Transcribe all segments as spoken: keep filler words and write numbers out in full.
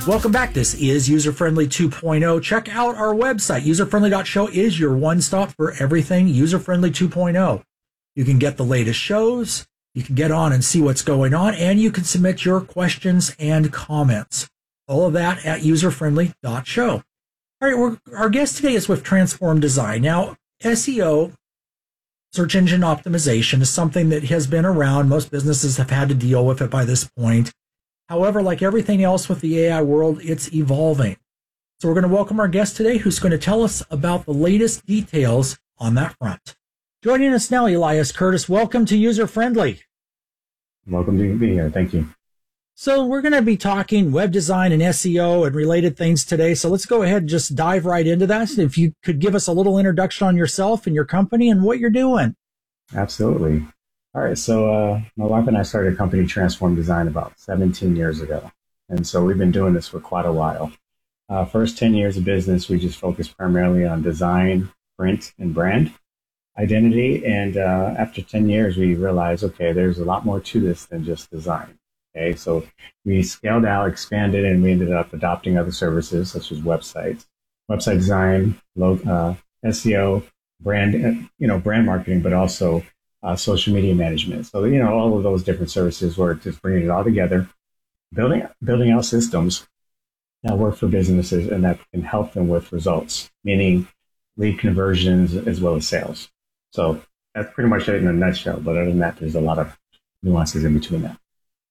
Welcome back. This is User-Friendly two point oh. Check out our website. user friendly dot show is your one-stop for everything User-Friendly two point oh. You can get the latest shows, you can get on and see what's going on, and you can submit your questions and comments. All of that at user friendly dot show. All right, we're, our guest today is with Transform Design. Now, S E O, search engine optimization, is something that has been around. Most businesses have had to deal with it by this point. However, like everything else with the A I world, it's evolving. So we're going to welcome our guest today, who's going to tell us about the latest details on that front. Joining us now, Elias Curtis. Welcome to User Friendly. Welcome to being here. Thank you. So we're going to be talking web design and S E O and related things today. So let's go ahead and just dive right into that. If you could give us a little introduction on yourself and your company and what you're doing. Absolutely. All right. So uh, my wife and I started a company, Transform Design, about seventeen years ago. And so we've been doing this for quite a while. Uh, first ten years of business, we just focused primarily on design, print, and brand identity. And uh, after ten years, we realized, okay, there's a lot more to this than just design. Okay, so we scaled out, expanded, and we ended up adopting other services such as websites, website design, log, uh, S E O, brand, you know, brand marketing, but also uh, social media management. So, you know, all of those different services were just bringing it all together, building building out systems that work for businesses and that can help them with results, meaning lead conversions as well as sales. So that's pretty much it in a nutshell. But other than that, there's a lot of nuances in between that.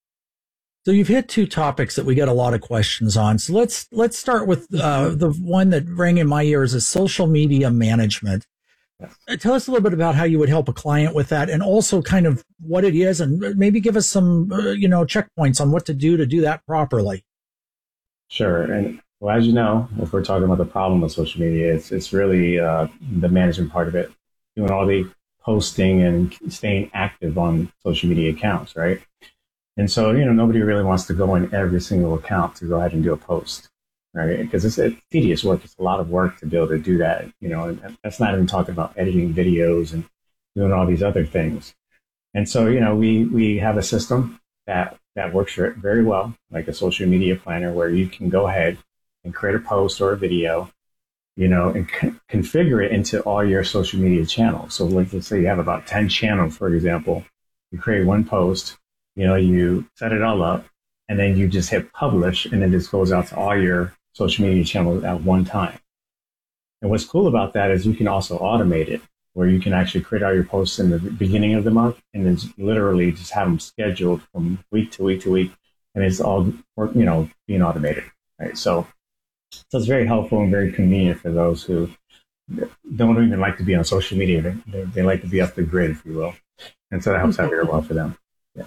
So you've hit two topics that we get a lot of questions on. So let's let's start with uh, the one that rang in my ears is social media management. Yes. Uh, Tell us a little bit about how you would help a client with that, and also kind of what it is, and maybe give us some uh, you know checkpoints on what to do to do that properly. Sure. And well, as you know, if we're talking about the problem with social media, it's it's really uh, the management part of it, doing all the posting and staying active on social media accounts, right? And so, you know, nobody really wants to go in every single account to go ahead and do a post, right? Because it's a tedious work. It's a lot of work to be able to do that, you know, and that's not even talking about editing videos and doing all these other things. And so, you know, we, we have a system that, that works very well, like a social media planner, where you can go ahead and create a post or a video, you know, and c- configure it into all your social media channels. So like, let's say you have about ten channels, for example. You create one post, you know, you set it all up, and then you just hit publish, and then it just goes out to all your social media channels at one time. And what's cool about that is you can also automate it, where you can actually create all your posts in the beginning of the month, and then literally just have them scheduled from week to week to week, and it's all, you know, being automated, right? So, so it's very helpful and very convenient for those who don't even like to be on social media. They, they like to be off the grid, if you will. And so that helps out very well for them.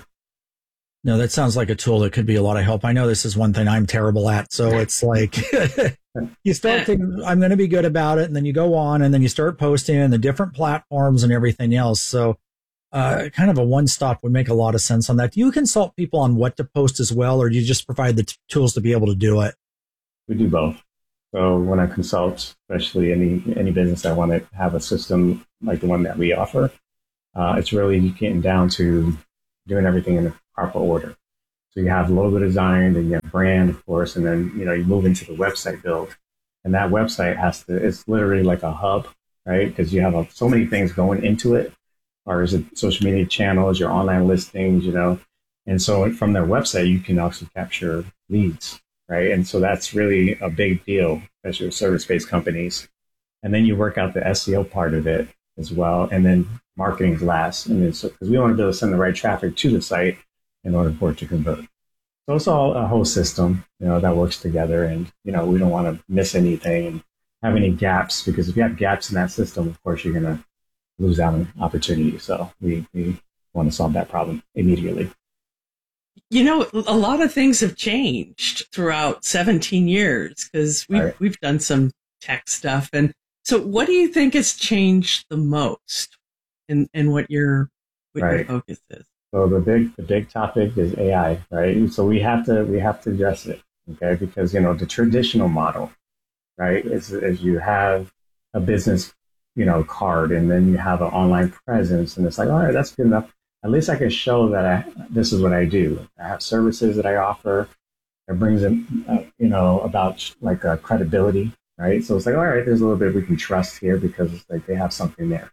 No, that sounds like a tool that could be a lot of help. I know this is one thing I'm terrible at. So it's like you start thinking, I'm going to be good about it. And then you go on and then you start posting in the different platforms and everything else. So uh, kind of a one-stop would make a lot of sense on that. Do you consult people on what to post as well, or do you just provide the t- tools to be able to do it? We do both. So when I consult, especially any any business that want to have a system like the one that we offer, uh, it's really getting down to doing everything in the proper order. So you have logo design, then you have brand, of course, and then, you know, you move into the website build. And that website has to, it's literally like a hub, right? Because you have a, so many things going into it, or is it social media channels, your online listings, you know? And so from their website, you can also capture leads, right? And so that's really a big deal, especially with service-based companies. And then you work out the S E O part of it as well. And then marketing's last. And then so, because we want to be able to send the right traffic to the site in order for it to convert. So it's all a whole system, you know, that works together. And, you know, we don't want to miss anything and have any gaps, because if you have gaps in that system, of course, you're going to lose out on opportunity. So we, we want to solve that problem immediately. You know, a lot of things have changed throughout seventeen years, because we've, right. we've done some tech stuff. And so what do you think has changed the most in, in what your, what right. your focus is? So the big the big topic is A I, right? So we have to we have to address it, okay? Because, you know, the traditional model, right, is is you have a business, you know, card, and then you have an online presence, and it's like, all right, that's good enough. At least I can show that I, this is what I do. I have services that I offer. It brings in, uh, you know, about like uh, credibility, right? So it's like, all right, there's a little bit we can trust here because it's like they have something there.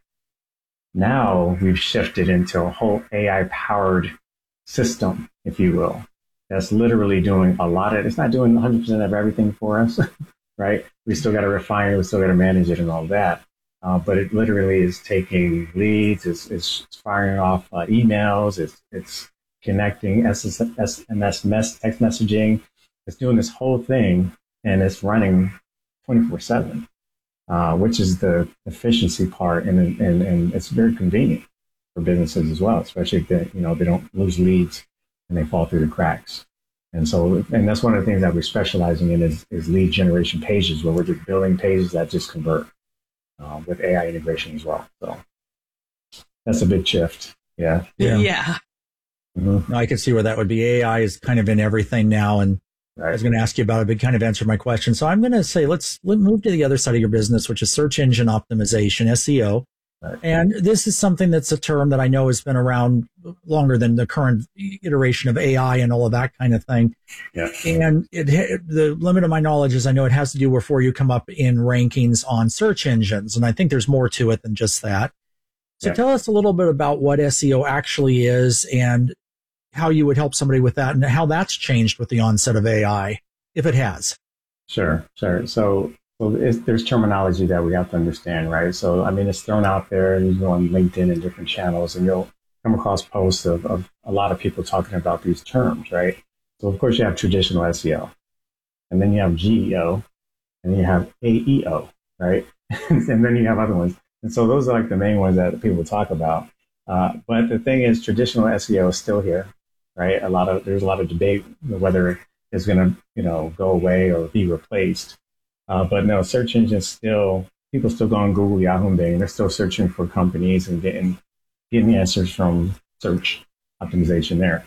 Now we've shifted into a whole A I-powered system, if you will, that's literally doing a lot of, it's not doing one hundred percent of everything for us, right? We still got to refine it, we still got to manage it and all that. Uh, but it literally is taking leads, it's, it's firing off uh, emails, it's, it's connecting S M S mess, text messaging. It's doing this whole thing, and it's running twenty-four seven, uh, which is the efficiency part, and, and and it's very convenient for businesses as well, especially if they, you know, they don't lose leads and they fall through the cracks. And so, and that's one of the things that we're specializing in is, is lead generation pages, where we're just building pages that just convert uh, with A I integration as well. So that's a big shift. Yeah. Yeah. yeah. Mm-hmm. I can see where that would be. A I is kind of in everything now. And right. I was going to ask you about it, but kind of answered my question. So I'm going to say, let's, let's move to the other side of your business, which is search engine optimization, S E O. Right. And this is something that's a term that I know has been around longer than the current iteration of A I and all of that kind of thing. Yeah. And it, the limit of my knowledge is I know it has to do before you come up in rankings on search engines. And I think there's more to it than just that. So yeah. Tell us a little bit about what S E O actually is and how you would help somebody with that and how that's changed with the onset of A I, if it has. Sure, sure. So Well, there's terminology that we have to understand, right? So, I mean, it's thrown out there, and you go on LinkedIn and different channels, and you'll come across posts of, of a lot of people talking about these terms, right? So, of course, you have traditional S E O, and then you have G E O, and you have A E O, right? And then you have other ones. And so those are like the main ones that people talk about. Uh, but the thing is, traditional S E O is still here, right? A lot of there's a lot of debate whether it's going to, you know, go away or be replaced. Uh, but no, search engines still, people still go on Google, Yahoo, and Bing. They're still searching for companies and getting, getting answers from search optimization there.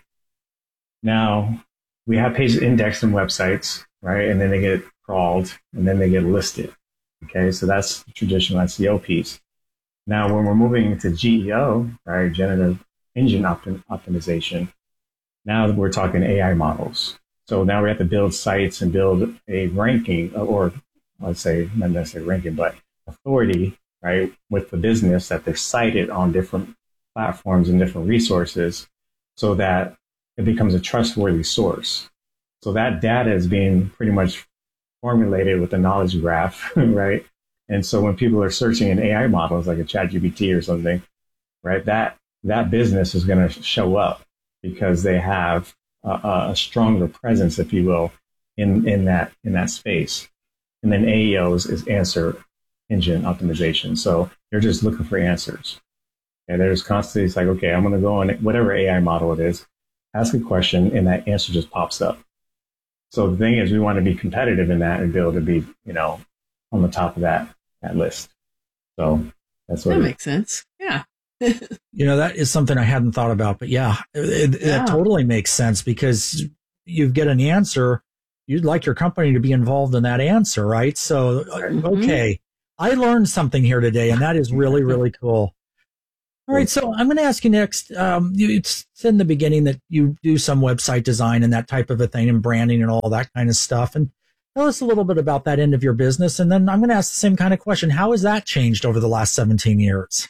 Now, we have pages indexed in websites, right? And then they get crawled, and then they get listed. Okay, so that's the traditional S E O piece. Now, when we're moving into G E O, right, generative engine optim- optimization, now we're talking A I models. So now we have to build sites and build a ranking, or let's say, not necessarily ranking, but authority, right, with the business that they're cited on different platforms and different resources so that it becomes a trustworthy source. So that data is being pretty much formulated with a knowledge graph, right? And so when people are searching in A I models like a ChatGPT or something, right, that that business is going to show up because they have a, a stronger presence, if you will, in, in that in that space. And then A E O is, is answer engine optimization. So they're just looking for answers. And they're just constantly, it's like, okay, I'm going to go on whatever A I model it is, ask a question, and that answer just pops up. So the thing is, we want to be competitive in that and be able to be, you know, on the top of that, that list. So that's what that it makes sense. Yeah. You know, that is something I hadn't thought about, but yeah, it, yeah. it totally makes sense because you get an answer. You'd like your company to be involved in that answer, right? So, mm-hmm. okay, I learned something here today, and that is really, really cool. All right, so I'm going to ask you next. Um, you said in the beginning that you do some website design and that type of a thing and branding and all that kind of stuff. And tell us a little bit about that end of your business. And then I'm going to ask the same kind of question. How has that changed over the last seventeen years?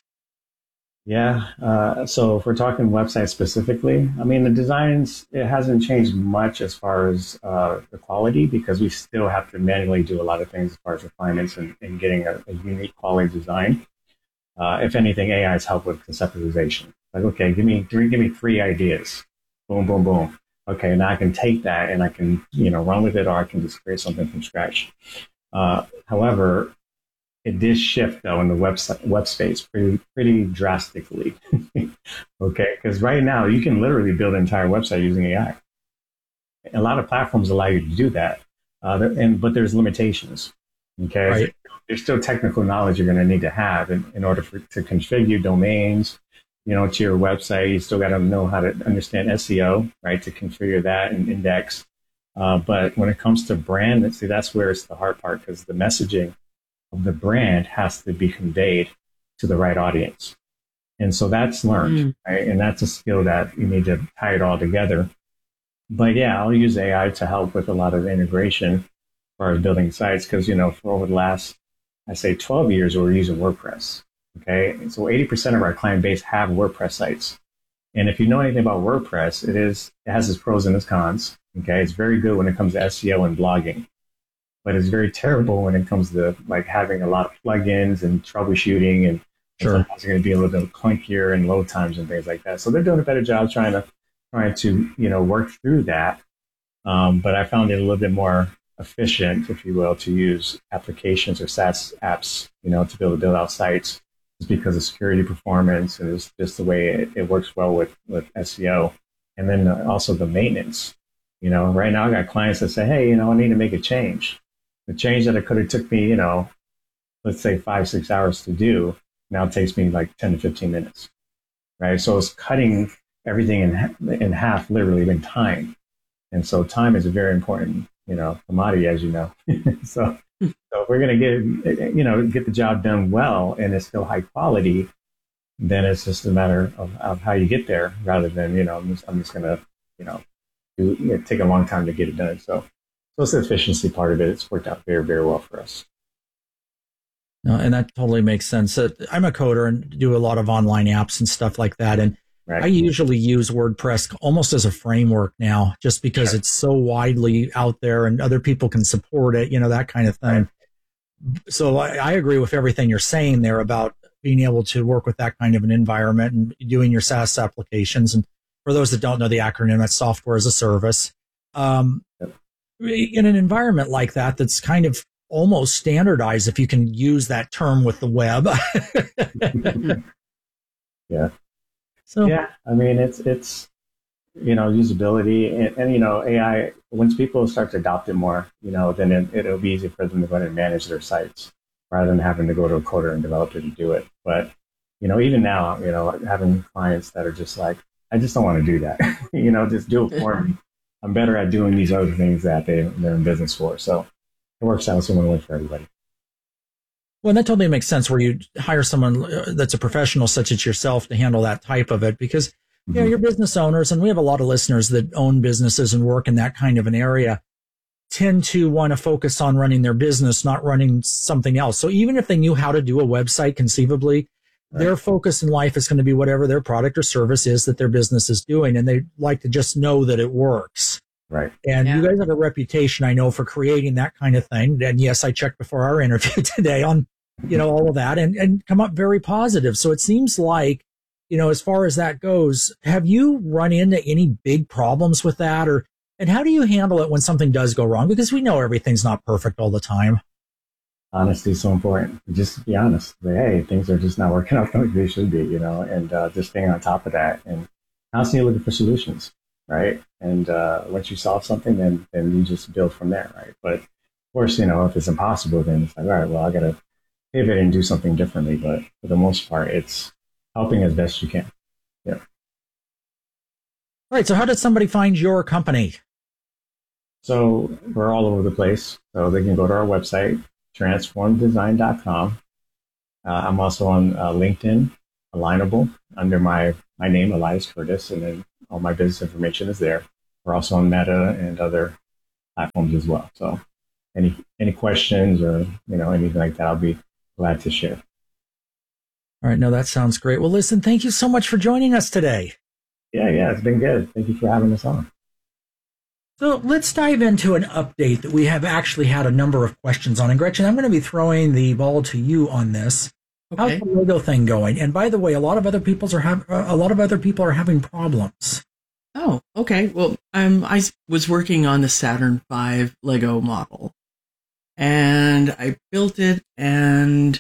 Yeah, uh, so if we're talking websites specifically, I mean, the designs, it hasn't changed much as far as uh, the quality because we still have to manually do a lot of things as far as refinements and, and getting a, a unique quality design. Uh, if anything, A I has helped with conceptualization. Like, okay, give me three, give me three ideas. Boom, boom, boom. Okay, now I can take that and I can, you know, run with it, or I can just create something from scratch. Uh, however, it did shift though in the website web space pretty pretty drastically. Okay, because right now you can literally build an entire website using A I. A lot of platforms allow you to do that, uh, and but there's limitations. Okay, right. There's still technical knowledge you're going to need to have in, in order for, to configure domains, you know, to your website. You still got to know how to understand S E O, right, to configure that and index. Uh, but when it comes to brand, see, that's where it's the hard part because the messaging of the brand has to be conveyed to the right audience. And so that's learned, mm. right? And that's a skill that you need to tie it all together. But yeah, I'll use A I to help with a lot of the integration as far as building sites because, you know, for over the last, I say twelve years, we're using WordPress. Okay. So eighty percent of our client base have WordPress sites. And if you know anything about WordPress, it is, it has its pros and its cons. Okay. It's very good when it comes to S E O and blogging, but it's very terrible when it comes to like having a lot of plugins and troubleshooting and sure. Sometimes it's going to be a little bit clunkier and load times and things like that. So they're doing a better job trying to, trying to, you know, work through that. Um, but I found it a little bit more efficient, if you will, to use applications or SaaS apps, you know, to be able to build out sites. It's because of security performance and it's just the way it, it works well with, with S E O. And then also the maintenance. You know, right now I got clients that say, hey, you know, I need to make a change. The change that it could have took me, you know, let's say five, six hours to do now takes me like ten to fifteen minutes. Right. So it's cutting everything in, in half, literally in time. And so time is a very important, you know, commodity, as you know. so, so if we're going to get, you know, get the job done well and it's still high quality, then it's just a matter of, of how you get there rather than, you know, I'm just, I'm just going to, you know, do, you know, take a long time to get it done. So, so it's the efficiency part of it. It's worked out very, very well for us. No, and that totally makes sense. Uh, I'm a coder and do a lot of online apps and stuff like that. And right. I usually use WordPress almost as a framework now, just because sure. it's so widely out there and other people can support it, you know, that kind of thing. Right. So I, I agree with everything you're saying there about being able to work with that kind of an environment and doing your SaaS applications. And for those that don't know the acronym, that's software as a service. Um, yep. In an environment like that, that's kind of almost standardized, if you can use that term with the web. yeah. So yeah, I mean, it's it's you know usability and, and you know A I. Once people start to adopt it more, you know, then it, it'll be easy for them to go and manage their sites rather than having to go to a coder and developer to do it. But you know, even now, you know, having clients that are just like, I just don't want to do that. you know, just do it for me. I'm better at doing these other things that they they're in business for. So it works out. It's a win-win for everybody. Well, that totally makes sense where you hire someone that's a professional such as yourself to handle that type of it because, you know, mm-hmm. you're business owners, and we have a lot of listeners that own businesses and work in that kind of an area, tend to want to focus on running their business, not running something else. So even if they knew how to do a website conceivably, right. their focus in life is going to be whatever their product or service is that their business is doing. And they like to just know that it works. Right. And yeah. you guys have a reputation, I know, for creating that kind of thing. And yes, I checked before our interview today on, you know, all of that and, and come up very positive. So it seems like, you know, as far as that goes, have you run into any big problems with that? Or, and how do you handle it when something does go wrong? Because we know everything's not perfect all the time. Honesty is so important. Just be honest. Say, hey, things are just not working out like they should be, you know, and uh, just staying on top of that and constantly looking for solutions. Right. And uh, once you solve something, then then you just build from there. Right. But of course, you know, if it's impossible, then it's like, all right, well, I got to pivot and do something differently. But for the most part, it's helping as best you can. Yeah. All right. So how did somebody find your company? So we're all over the place. So they can go to our website, transform design dot com. Uh, I'm also on uh, LinkedIn, Alignable, under my, my name, Elias Curtis, and then all my business information is there. We're also on Meta and other platforms as well. So any any questions or, you know, anything like that, I'll be glad to share. All right. No, that sounds great. Well, listen, thank you so much for joining us today. Yeah, yeah, it's been good. Thank you for having us on. So let's dive into an update that we have actually had a number of questions on. And Gretchen, I'm going to be throwing the ball to you on this. Okay. How's the Lego thing going? And by the way, a lot of other people's are have uh, a lot of other people are having problems. Oh, okay. Well, um, I was working on the Saturn five Lego model, and I built it, and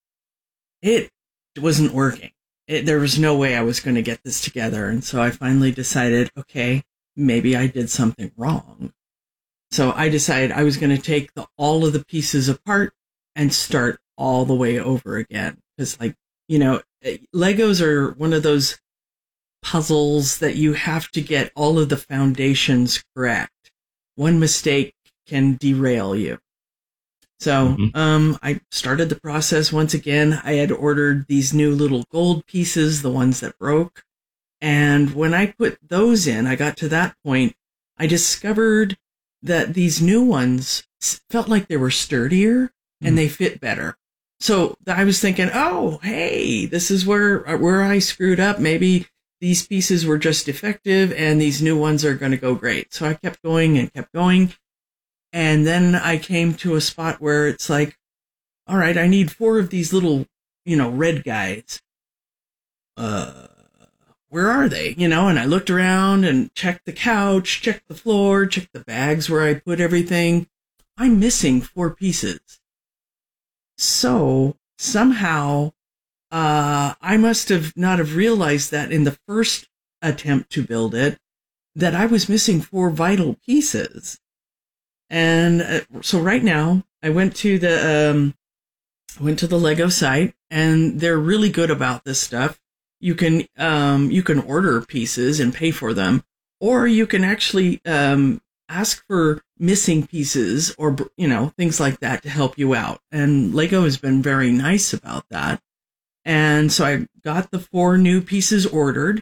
it wasn't working. It, there was no way I was going to get this together, and so I finally decided, okay, maybe I did something wrong. So I decided I was going to take the, all of the pieces apart and start all the way over again. Because, like, you know, Legos are one of those puzzles that you have to get all of the foundations correct. One mistake can derail you. So mm-hmm. um, I started the process once again. I had ordered these new little gold pieces, the ones that broke. And when I put those in, I got to that point I discovered that these new ones felt like they were sturdier and mm. they fit better. So I was thinking, oh, hey, this is where where I screwed up. Maybe these pieces were just defective and these new ones are going to go great. So I kept going and kept going. And then I came to a spot where it's like, all right, I need four of these little, you know, red guys. Uh, where are they? You know, and I looked around and checked the couch, checked the floor, checked the bags where I put everything. I'm missing four pieces. So somehow, uh, I must have not have realized that in the first attempt to build it, that I was missing four vital pieces. And uh, so right now I went to the, um, I went to the Lego site and they're really good about this stuff. You can, um, you can order pieces and pay for them, or you can actually, um, ask for missing pieces or, you know, things like that to help you out. And Lego has been very nice about that. And so I got the four new pieces ordered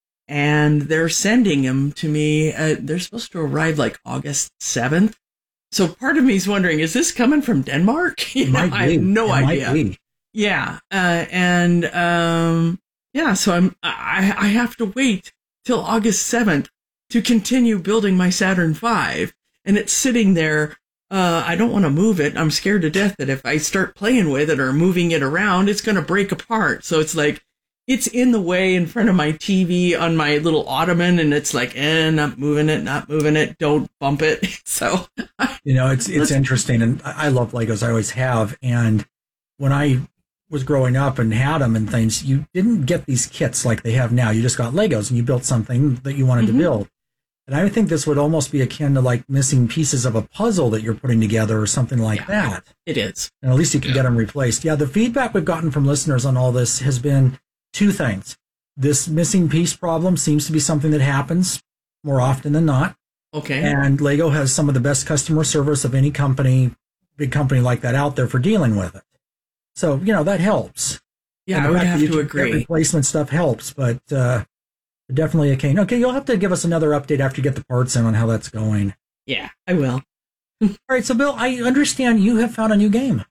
and they're sending them to me. Uh, they're supposed to arrive like August seventh. So part of me is wondering, is this coming from Denmark? You know, I have no it idea. Yeah. Uh, and, um, yeah, so I'm, I, I have to wait till August seventh to continue building my Saturn five. And it's sitting there. Uh, I don't want to move it. I'm scared to death that if I start playing with it or moving it around, it's going to break apart. So it's like, it's in the way in front of my T V on my little ottoman. And it's like, eh, not moving it, not moving it. Don't bump it. So, you know, it's, it's interesting. And I love Legos. I always have. And when I was growing up and had them and things, you didn't get these kits like they have now. You just got Legos and you built something that you wanted mm-hmm. to build. And I would think this would almost be akin to like missing pieces of a puzzle that you're putting together or something like yeah, that. It is. And at least you can yeah. get them replaced. Yeah, the feedback we've gotten from listeners on all this has been two things. This missing piece problem seems to be something that happens more often than not. Okay. And Lego has some of the best customer service of any company, big company like that out there for dealing with it. So, you know, that helps. Yeah, I would have to agree. Replacement stuff helps, but uh, definitely a cane. Okay, you'll have to give us another update after you get the parts in on how that's going. Yeah, I will. All right, so Bill, I understand you have found a new game.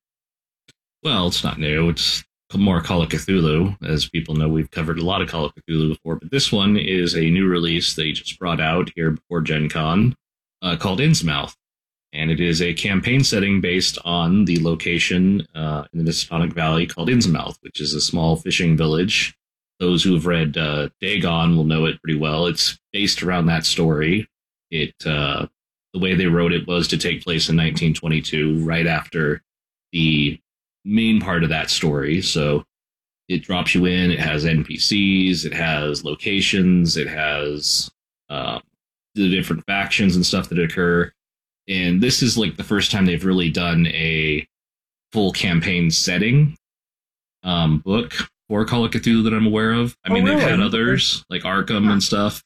Well, it's not new. It's more Call of Cthulhu. As people know, we've covered a lot of Call of Cthulhu before, but this one is a new release they just brought out here before Gen Con uh, called Innsmouth. And it is a campaign setting based on the location uh, in the Nittany Valley called Innsmouth, which is a small fishing village. Those who have read uh, Dagon will know it pretty well. It's based around that story. It uh, the way they wrote it was to take place in nineteen twenty-two, right after the main part of that story. So it drops you in. It has N P Cs. It has locations. It has uh, the different factions and stuff that occur. And this is like the first time they've really done a full campaign setting um, book for Call of Cthulhu that I'm aware of. I mean, oh, really? They've had others like Arkham yeah. and stuff.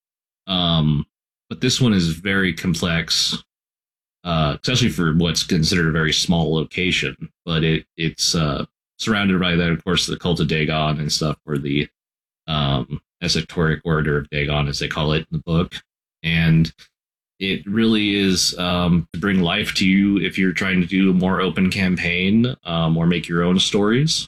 Um, but this one is very complex, uh, especially for what's considered a very small location. But it it's uh, surrounded by that, of course, the Cult of Dagon and stuff, or the um, Esoteric Order of Dagon, as they call it in the book. And it really is um, to bring life to you if you're trying to do a more open campaign um, or make your own stories.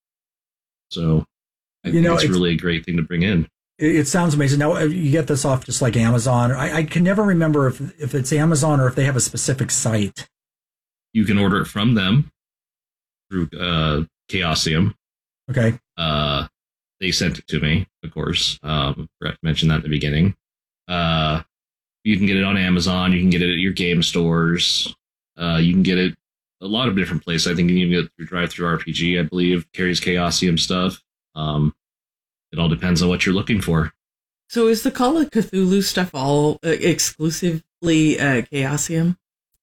So I you think know, it's, it's really a great thing to bring in. It, it sounds amazing. Now, you get this off just like Amazon. I, I can never remember if, if it's Amazon or if they have a specific site. You can order it from them through uh, Chaosium. Okay. Uh, they sent it to me, of course. Um, forgot to mention that in the beginning. Uh, You can get it on Amazon. You can get it at your game stores. Uh, you can get it a lot of different places. I think you can get it through Drive Through R P G, I believe, carries Chaosium stuff. Um, it all depends on what you're looking for. So is the Call of Cthulhu stuff all uh, exclusively uh, Chaosium?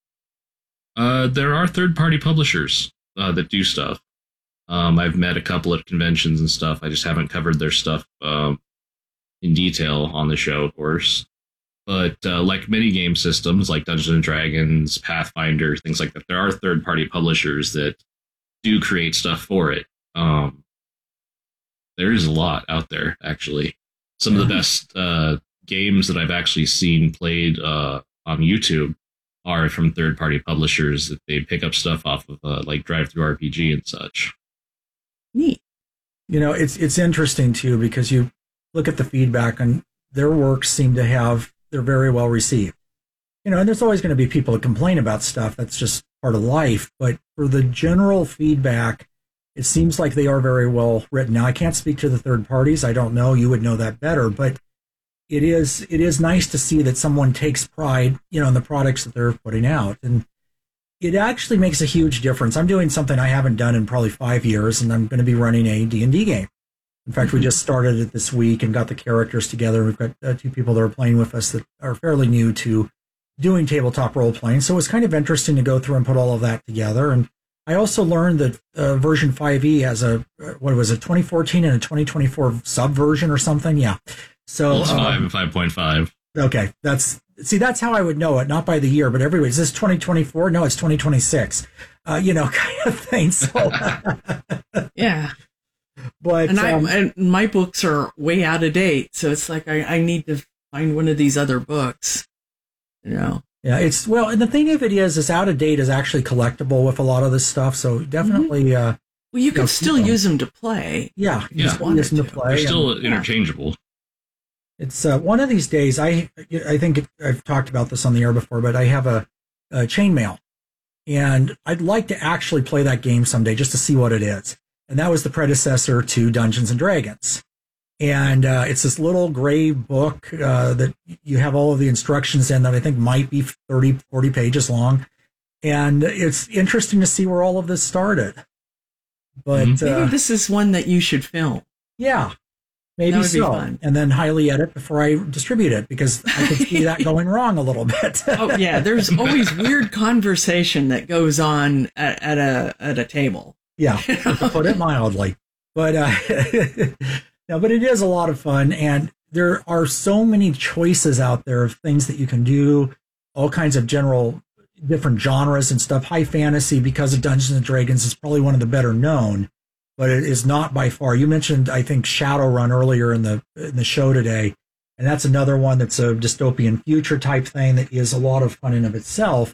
Uh, there are third-party publishers uh, that do stuff. Um, I've met a couple at conventions and stuff. I just haven't covered their stuff um, in detail on the show, of course. But uh, like many game systems, like Dungeons and Dragons, Pathfinder, things like that, there are third-party publishers that do create stuff for it. Um, there is a lot out there, actually. Some of the best uh, games that I've actually seen played uh, on YouTube are from third-party publishers that they pick up stuff off of, uh, like Drive-Thru R P G and such. Neat. You know, it's it's interesting too because you look at the feedback and their works seem to have they're very well received. You know, and there's always going to be people that complain about stuff. That's just part of life. But for the general feedback, it seems like they are very well written. Now, I can't speak to the third parties. I don't know. You would know that better. But it is it is nice to see that someone takes pride, you know, in the products that they're putting out. And it actually makes a huge difference. I'm doing something I haven't done in probably five years, and I'm going to be running a D and D game. In fact, we just started it this week and got the characters together. We've got uh, two people that are playing with us that are fairly new to doing tabletop role playing. So it's kind of interesting to go through and put all of that together. And I also learned that uh, version five E has a, what was it, twenty fourteen and a twenty twenty-four subversion or something. Yeah. So well, it's five um, and five point five. Okay. That's, see, that's how I would know it, not by the year, but everywhere. Is this twenty twenty-four? No, it's twenty twenty-six. Uh, you know, kind of thing. So, yeah. But, and, I, um, and my books are way out of date. So it's like, I, I need to find one of these other books. You know. Yeah, it's well, and the thing of it is, is out of date is actually collectible with a lot of this stuff. So definitely, mm-hmm. uh, well, you can know, still use them to play. Yeah, yeah, use them to, to play. They're still and, interchangeable. It's uh, one of these days. I I think it, I've talked about this on the air before, but I have a, a chainmail, and I'd like to actually play that game someday just to see what it is. And that was the predecessor to Dungeons and Dragons. And uh, it's this little gray book uh, that you have all of the instructions in that I think might be thirty, forty pages long. And it's interesting to see where all of this started. But mm-hmm. maybe uh, this is one that you should film. Yeah, maybe so. And then highly edit before I distribute it because I could see that going wrong a little bit. Oh, yeah. There's always weird conversation that goes on at, at a at a table. Yeah, to put it mildly. But uh no, but it is a lot of fun, and there are so many choices out there of things that you can do, all kinds of general different genres and stuff. High fantasy, because of Dungeons and Dragons, is probably one of the better known, but it is not by far. You mentioned, I think, Shadowrun earlier in the in the show today, and that's another one that's a dystopian future type thing that is a lot of fun in of itself.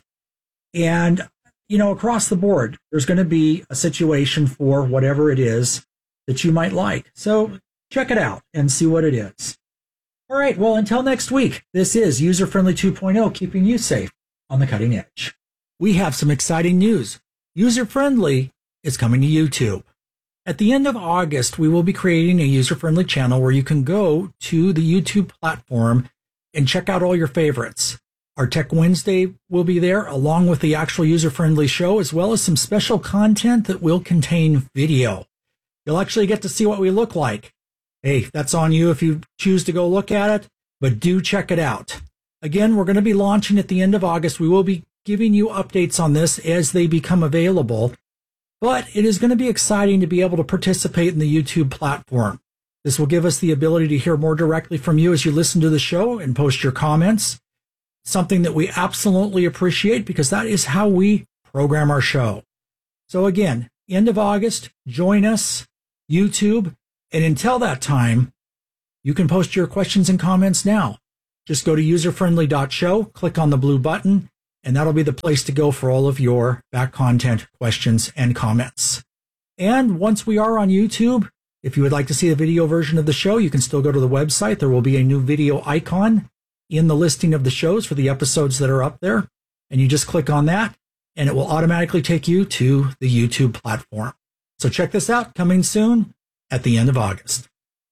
And, you know, across the board, there's going to be a situation for whatever it is that you might like. So check it out and see what it is. All right. Well, until next week, this is User Friendly two point oh, keeping you safe on the cutting edge. We have some exciting news. User Friendly is coming to YouTube. At the end of August, we will be creating a user-friendly channel where you can go to the YouTube platform and check out all your favorites. Our Tech Wednesday will be there, along with the actual user-friendly show, as well as some special content that will contain video. You'll actually get to see what we look like. Hey, that's on you if you choose to go look at it, but do check it out. Again, we're going to be launching at the end of August. We will be giving you updates on this as they become available, but it is going to be exciting to be able to participate in the YouTube platform. This will give us the ability to hear more directly from you as you listen to the show and post your comments, something that we absolutely appreciate because that is how we program our show. So again, end of August, join us, YouTube. And until that time, you can post your questions and comments now. Just go to user friendly dot show, click on the blue button, and that'll be the place to go for all of your back content, questions, and comments. And once we are on YouTube, if you would like to see the video version of the show, you can still go to the website. There will be a new video icon in the listing of the shows for the episodes that are up there. And you just click on that, and it will automatically take you to the YouTube platform. So check this out, coming soon at the end of August.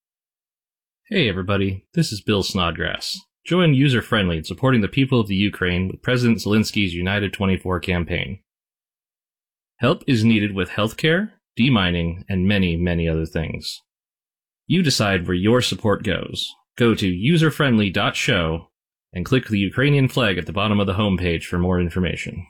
Hey everybody, this is Bill Snodgrass. Join User Friendly in supporting the people of the Ukraine with President Zelensky's United twenty-four campaign. Help is needed with healthcare, demining, and many, many other things. You decide where your support goes. Go to user friendly dot show and click the Ukrainian flag at the bottom of the homepage for more information.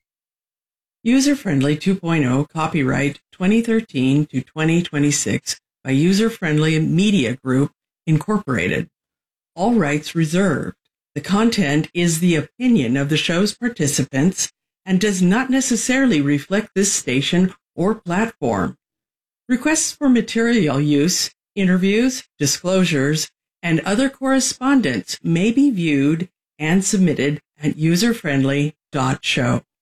User Friendly two point oh, copyright twenty thirteen to twenty twenty-six by User Friendly Media Group, Incorporated. All rights reserved. The content is the opinion of the show's participants and does not necessarily reflect this station or platform. Requests for material use, interviews, disclosures, and other correspondence may be viewed and submitted at user friendly dot show.